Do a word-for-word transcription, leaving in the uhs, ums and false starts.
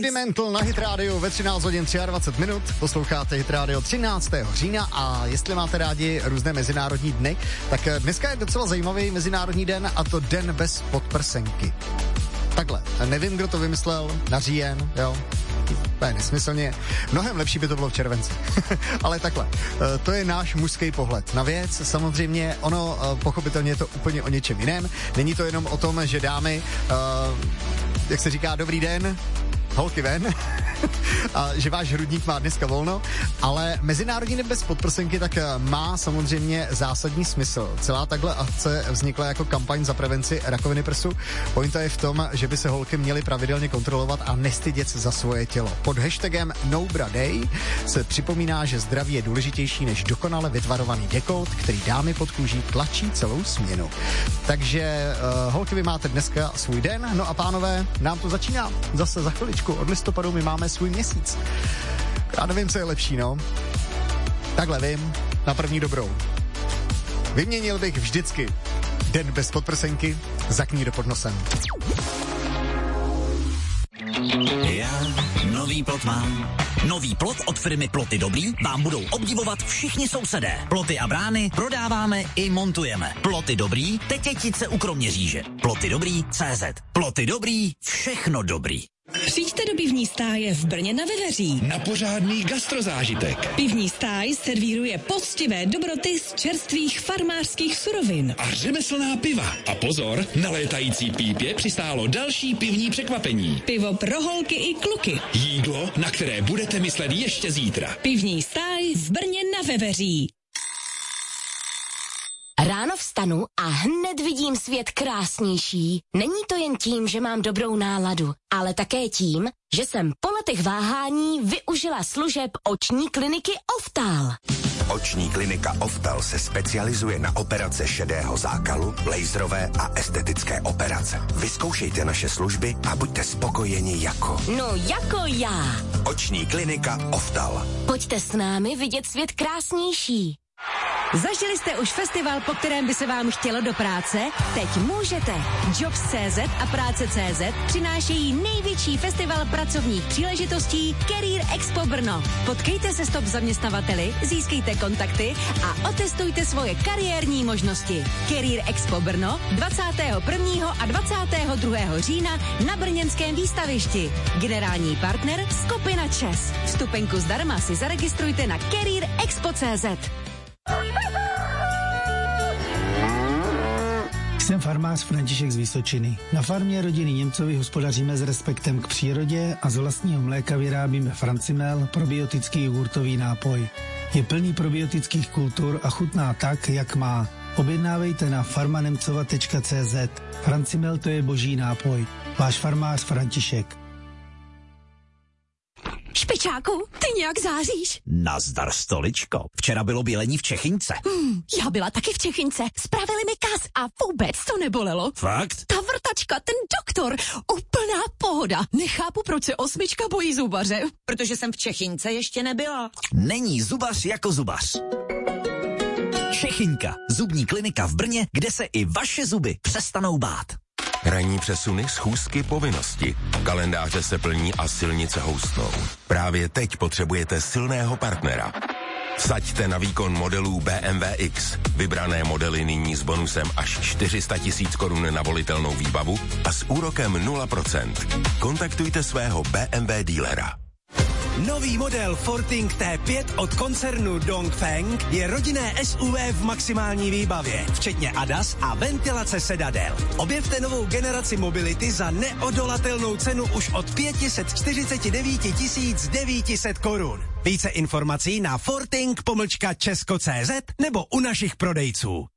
Rudimental na Hit Radio ve třináct hodin dvacet tři minut. Posloucháte Hit Radio třináctého října a jestli máte rádi různé mezinárodní dny, tak dneska je docela zajímavý mezinárodní den a to den bez podprsenky. Takhle, nevím, kdo to vymyslel, na říjen, jo, to je nesmyslně. Mnohem lepší by to bylo v červenci. Ale takhle, to je náš mužský pohled na věc. Samozřejmě ono, pochopitelně je to úplně o něčem jiném. Není to jenom o tom, že dámy, jak se říká, dobrý den, holky ven, a že váš hrudník má dneska volno, ale Mezinárodní den bez podprsenky tak má samozřejmě zásadní smysl. Celá takhle akce vznikla jako kampaň za prevenci rakoviny prsu. Pointa je v tom, že by se holky měly pravidelně kontrolovat a nestydět se za svoje tělo. Pod hashtagem No Bra Day se připomíná, že zdraví je důležitější než dokonale vytvarovaný dekolt, který dámy pod kůží tlačí celou směnu. Takže uh, holky, vy máte dneska svůj den, no a pánové, nám to začíná zase za chviličku. Od listopadu my máme svůj měsíc. Já nevím, co je lepší, no. Takhle vím, na první dobrou. Vyměnil bych vždycky den bez podprsenky za kníru pod nosem. Já nový plot mám. Nový plot od firmy Ploty Dobrý vám budou obdivovat všichni sousedé. Ploty a brány prodáváme i montujeme. Ploty Dobrý, tetětice u Kroměříže. Ploty Dobrý tečka cé zet. Ploty Dobrý, všechno dobrý. Přijďte do pivní stáje v Brně na Veveří. Na pořádný gastrozážitek. Pivní stáj servíruje poctivé dobroty z čerstvých farmářských surovin. A řemeslná piva. A pozor, na létající pípě přistálo další pivní překvapení. Pivo pro holky i kluky. Jídlo, na které budete myslet ještě zítra. Pivní stáj v Brně na Veveří. Ráno vstanu a hned vidím svět krásnější. Není to jen tím, že mám dobrou náladu, ale také tím, že jsem po letech váhání využila služeb oční kliniky Oftal. Oční klinika Oftal se specializuje na operace šedého zákalu, laserové a estetické operace. Vyzkoušejte naše služby a buďte spokojeni jako... No jako já. Oční klinika Oftal. Pojďte s námi vidět svět krásnější. Zažili jste už festival, po kterém by se vám chtělo do práce? Teď můžete. Jobs tečka cé zet a práce tečka cé zet přinášejí největší festival pracovních příležitostí Career Expo Brno. Potkejte se s top zaměstnavateli, získejte kontakty a otestujte svoje kariérní možnosti. Career Expo Brno dvacátého prvního a dvacátého druhého října na brněnském výstavišti. Generální partner Skupina Čes. Vstupenku zdarma si zaregistrujte na career expo tečka cé zet. Jsem farmář František z Vysočiny. Na farmě rodiny Němcovi hospodaříme s respektem k přírodě a z vlastního mléka vyrábíme Francimel, probiotický jogurtový nápoj. Je plný probiotických kultur a chutná tak, jak má. Objednávejte na farmanemcova tečka cé zet. Francimel, to je boží nápoj. Váš farmář František. Špičáku, ty nějak záříš? Nazdar, stoličko. Včera bylo bělení v Čechynce. Hmm, já byla taky v Čechynce. Spravili mi kas a vůbec to nebolelo. Fakt? Ta vrtačka, ten doktor, úplná pohoda. Nechápu, proč se osmička bojí zubaře. Protože jsem v Čechynce ještě nebyla. Není zubař jako zubař. Čechynka, zubní klinika v Brně, kde se i vaše zuby přestanou bát. Ranní přesuny, schůzky, povinnosti. Kalendáře se plní a silnice houstnou. Právě teď potřebujete silného partnera. Vsaďte na výkon modelů bé em vé X. Vybrané modely nyní s bonusem až čtyři sta tisíc korun na volitelnou výbavu a s úrokem nula procent. Kontaktujte svého bé em vé dílera. Nový model Forting té pět od koncernu Dongfeng je rodinné es u vé v maximální výbavě, včetně A D A S a ventilace sedadel. Objevte novou generaci mobility za neodolatelnou cenu už od pět set čtyřicet devět tisíc devět set korun. Více informací na forting pomlčka česko tečka cé zet nebo u našich prodejců.